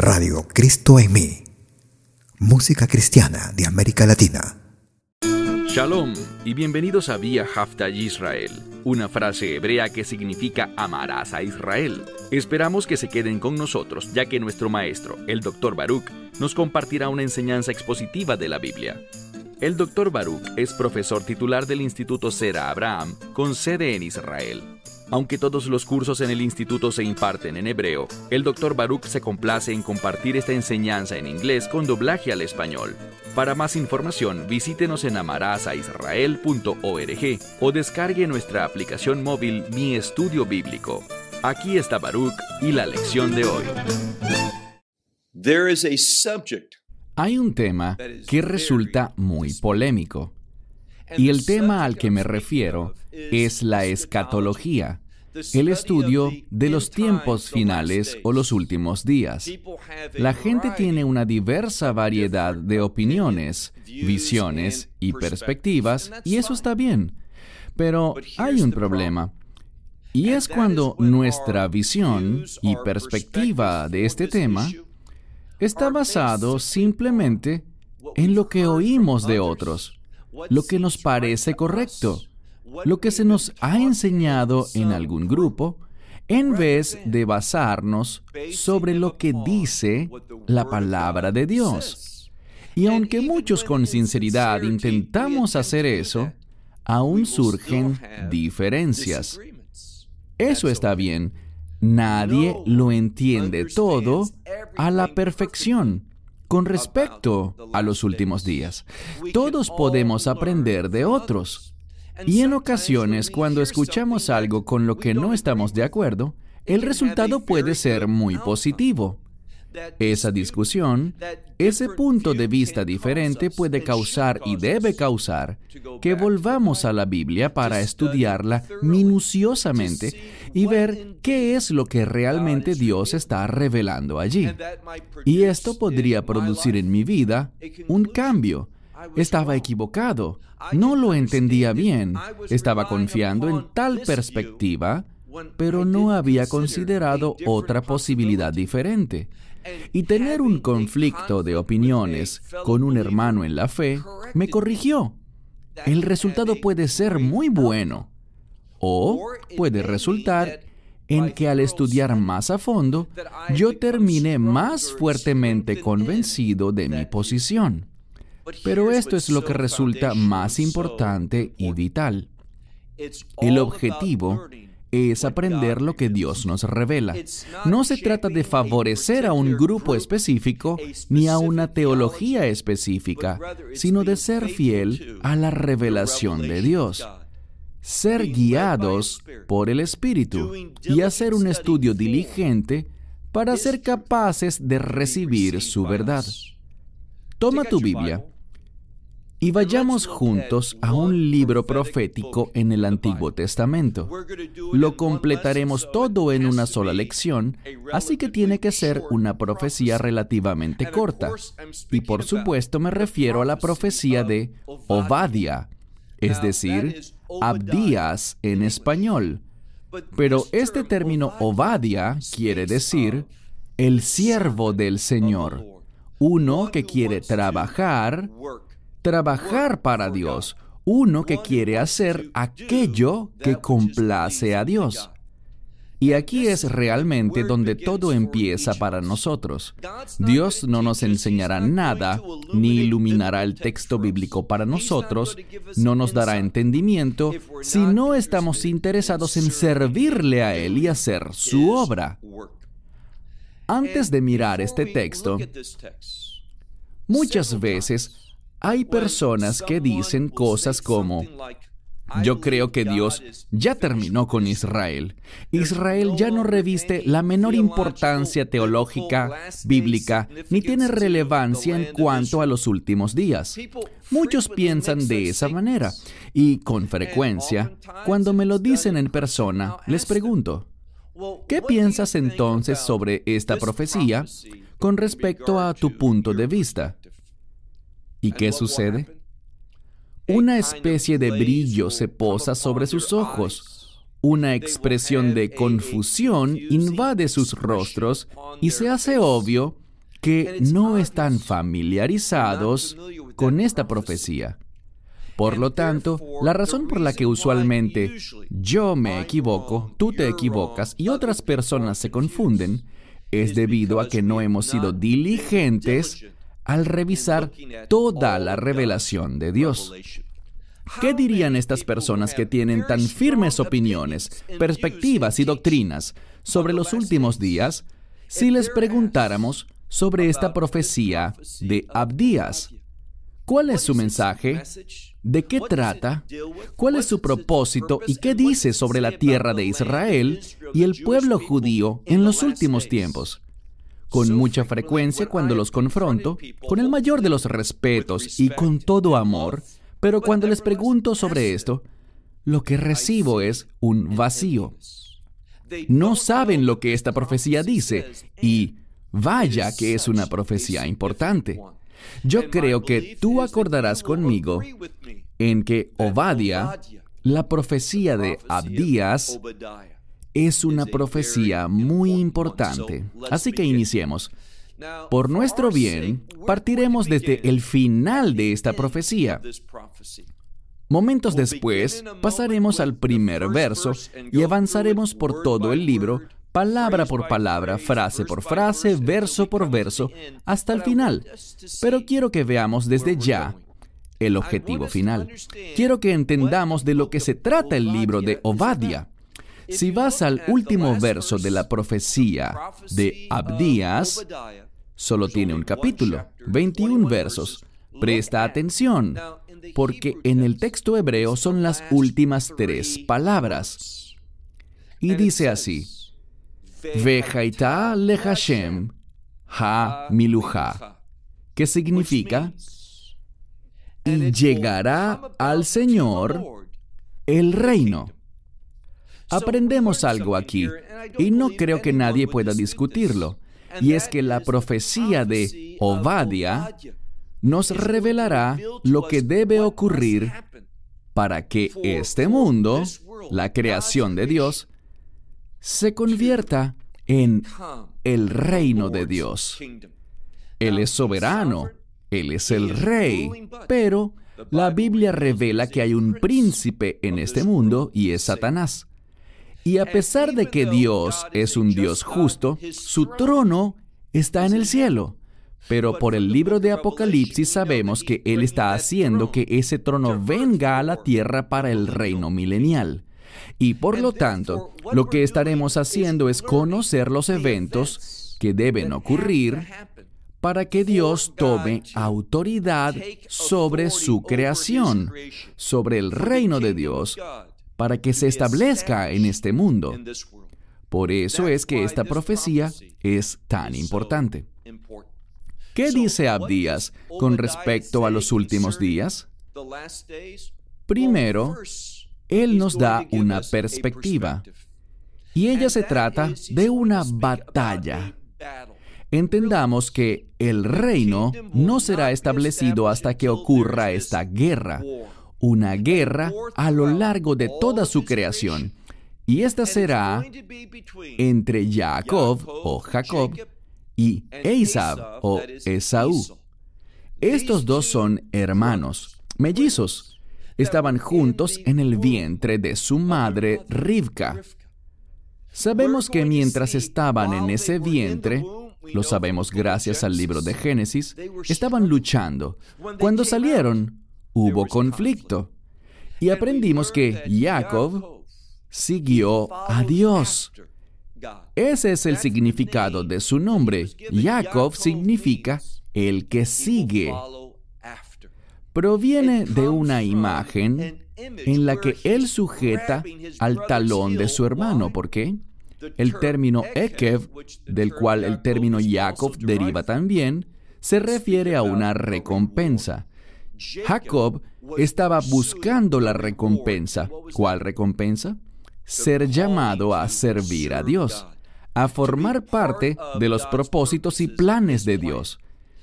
Radio Cristo en mí. Música cristiana de América Latina. Shalom y bienvenidos a Vía Hafta Yisrael, una frase hebrea que significa amarás a Israel. Esperamos que se queden con nosotros, ya que nuestro maestro, el Dr. Baruch, nos compartirá una enseñanza expositiva de la Biblia. El Dr. Baruch es profesor titular del Instituto Zera Abraham, con sede en Israel. Aunque todos los cursos en el instituto se imparten en hebreo, el Dr. Baruch se complace en compartir esta enseñanza en inglés con doblaje al español. Para más información, visítenos en amarasaisrael.org o descargue nuestra aplicación móvil Mi Estudio Bíblico. Aquí está Baruch y la lección de hoy. Hay un tema que resulta muy polémico. Y el tema al que me refiero es la escatología, el estudio de los tiempos finales o los últimos días. La gente tiene una diversa variedad de opiniones, visiones y perspectivas, y eso está bien. Pero hay un problema. Y es cuando nuestra visión y perspectiva de este tema está basado simplemente en lo que oímos de otros, lo que nos parece correcto, lo que se nos ha enseñado en algún grupo, en vez de basarnos sobre lo que dice la palabra de Dios. Y aunque muchos con sinceridad intentamos hacer eso, aún surgen diferencias. Eso está bien. Nadie lo entiende todo a la perfección con respecto a los últimos días. Todos podemos aprender de otros. Y en ocasiones, cuando escuchamos algo con lo que no estamos de acuerdo, el resultado puede ser muy positivo. Esa discusión, ese punto de vista diferente puede causar y debe causar que volvamos a la Biblia para estudiarla minuciosamente y ver qué es lo que realmente Dios está revelando allí. Y esto podría producir en mi vida un cambio. Estaba equivocado, no lo entendía bien, estaba confiando en tal perspectiva, pero no había considerado otra posibilidad diferente. Y tener un conflicto de opiniones con un hermano en la fe me corrigió. El resultado puede ser muy bueno, o puede resultar en que al estudiar más a fondo, yo termine más fuertemente convencido de mi posición. Pero esto es lo que resulta más importante y vital. El objetivo es aprender lo que Dios nos revela. No se trata de favorecer a un grupo específico ni a una teología específica, sino de ser fiel a la revelación de Dios. Ser guiados por el Espíritu y hacer un estudio diligente para ser capaces de recibir su verdad. Toma tu Biblia y vayamos juntos a un libro profético en el Antiguo Testamento. Lo completaremos todo en una sola lección, así que tiene que ser una profecía relativamente corta. Y por supuesto me refiero a la profecía de Obadia, es decir, Abdías en español. Pero este término Obadia quiere decir el siervo del Señor, uno que quiere trabajar para Dios, uno que quiere hacer aquello que complace a Dios. Y aquí es realmente donde todo empieza para nosotros. Dios no nos enseñará nada, ni iluminará el texto bíblico para nosotros, no nos dará entendimiento, si no estamos interesados en servirle a Él y hacer su obra. Antes de mirar este texto, muchas veces hay personas que dicen cosas como: yo creo que Dios ya terminó con Israel. Israel ya no reviste la menor importancia teológica, bíblica, ni tiene relevancia en cuanto a los últimos días. Muchos piensan de esa manera, y con frecuencia, cuando me lo dicen en persona, les pregunto: ¿qué piensas entonces sobre esta profecía con respecto a tu punto de vista? ¿Y qué sucede? Una especie de brillo se posa sobre sus ojos. Una expresión de confusión invade sus rostros y se hace obvio que no están familiarizados con esta profecía. Por lo tanto, la razón por la que usualmente yo me equivoco, tú te equivocas y otras personas se confunden es debido a que no hemos sido diligentes al revisar toda la revelación de Dios. ¿Qué dirían estas personas que tienen tan firmes opiniones, perspectivas y doctrinas sobre los últimos días si les preguntáramos sobre esta profecía de Abdías? ¿Cuál es su mensaje? ¿De qué trata? ¿Cuál es su propósito? ¿Y qué dice sobre la tierra de Israel y el pueblo judío en los últimos tiempos? Con mucha frecuencia, cuando los confronto, con el mayor de los respetos y con todo amor, pero cuando les pregunto sobre esto, lo que recibo es un vacío. No saben lo que esta profecía dice, y vaya que es una profecía importante. Yo creo que tú acordarás conmigo en que Obadiah, la profecía de Abdías, es una profecía muy importante. Así que iniciemos. Por nuestro bien, partiremos desde el final de esta profecía. Momentos después, pasaremos al primer verso y avanzaremos por todo el libro, palabra por palabra, frase por frase, verso por verso, hasta el final. Pero quiero que veamos desde ya el objetivo final. Quiero que entendamos de lo que se trata el libro de Obadiah. Si vas al último verso de la profecía de Abdías, solo tiene un capítulo, 21 versos. Presta atención, porque en el texto hebreo son las últimas 3 palabras. Y dice así: Vejaita le Hashem ha miluja, que significa: y llegará al Señor el reino. Aprendemos algo aquí, y no creo que nadie pueda discutirlo, y es que la profecía de Obadiah nos revelará lo que debe ocurrir para que este mundo, la creación de Dios, se convierta en el reino de Dios. Él es soberano, Él es el rey, pero la Biblia revela que hay un príncipe en este mundo y es Satanás. Y a pesar de que Dios es un Dios justo, su trono está en el cielo. Pero por el libro de Apocalipsis sabemos que Él está haciendo que ese trono venga a la tierra para el reino milenial. Y por lo tanto, lo que estaremos haciendo es conocer los eventos que deben ocurrir para que Dios tome autoridad sobre su creación, sobre el reino de Dios, para que se establezca en este mundo. Por eso es que esta profecía es tan importante. ¿Qué dice Abdías con respecto a los últimos días? Primero, él nos da una perspectiva, y ella se trata de una batalla. Entendamos que el reino no será establecido hasta que ocurra esta guerra, una guerra a lo largo de toda su creación. Y esta será entre Jacob o Jacob y Esab o Esaú. Estos dos son hermanos, mellizos. Estaban juntos en el vientre de su madre Rivka. Sabemos que mientras estaban en ese vientre, lo sabemos gracias al libro de Génesis, estaban luchando. Cuando salieron, hubo conflicto. Y aprendimos que Jacob siguió a Dios. Ese es el significado de su nombre. Jacob significa el que sigue. Proviene de una imagen en la que él sujeta al talón de su hermano. ¿Por qué? El término Ekev, del cual el término Jacob deriva también, se refiere a una recompensa. Jacob estaba buscando la recompensa. ¿Cuál recompensa? Ser llamado a servir a Dios, a formar parte de los propósitos y planes de Dios.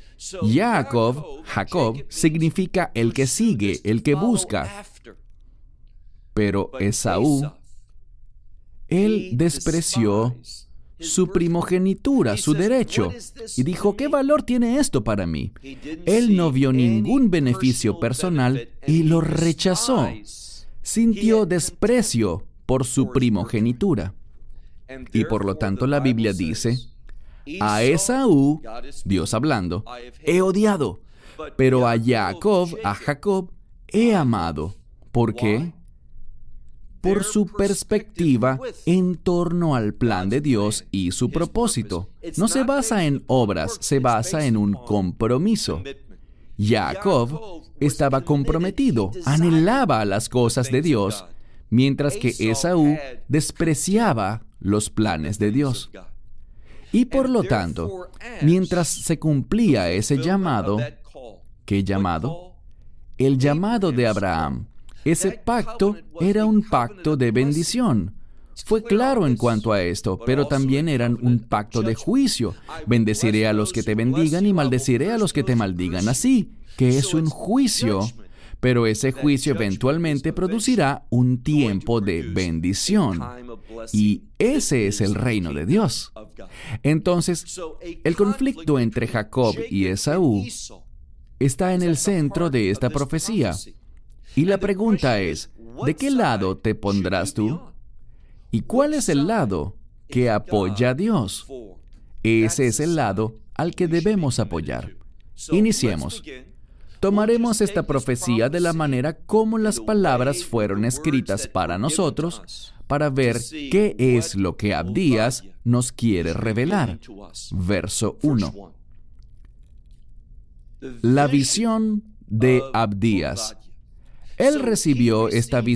Jacob, significa el que sigue, el que busca. Pero Esaú, él despreció su primogenitura, su derecho, y dijo, ¿qué valor tiene esto para mí? Él no vio ningún beneficio personal y lo rechazó. Sintió desprecio por su primogenitura. Y por lo tanto la Biblia dice, a Esaú, Dios hablando, he odiado, pero a Jacob, he amado. ¿Por qué? Por su perspectiva en torno al plan de Dios y su propósito. No se basa en obras, se basa en un compromiso. Jacob estaba comprometido, anhelaba las cosas de Dios, mientras que Esaú despreciaba los planes de Dios. Y por lo tanto, mientras se cumplía ese llamado, ¿qué llamado? El llamado de Abraham. Ese pacto era un pacto de bendición. Fue claro en cuanto a esto, pero también era un pacto de juicio. Bendeciré a los que te bendigan y maldeciré a los que te maldigan. Así que es un juicio, pero ese juicio eventualmente producirá un tiempo de bendición. Y ese es el reino de Dios. Entonces, el conflicto entre Jacob y Esaú está en el centro de esta profecía. Y la pregunta es, ¿de qué lado te pondrás tú? ¿Y cuál es el lado que apoya a Dios? Ese es el lado al que debemos apoyar. Iniciemos. Tomaremos esta profecía de la manera como las palabras fueron escritas para nosotros, para ver qué es lo que Abdías nos quiere revelar. Verso 1. La visión de Abdías. Él recibió esta visión